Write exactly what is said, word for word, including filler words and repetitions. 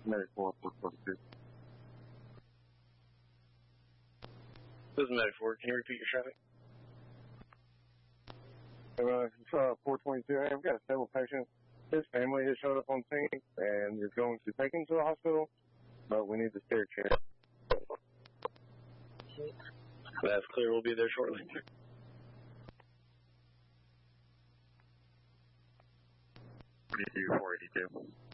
Medic four, four forty-two. This is Medic four. Can you repeat your traffic? Uh, uh, four twenty-two. Hey, we've got a stable patient. His family has showed up on scene and is going to take him to the hospital, but we need the stair chair. That's clear. We'll be there shortly. four eighty-two.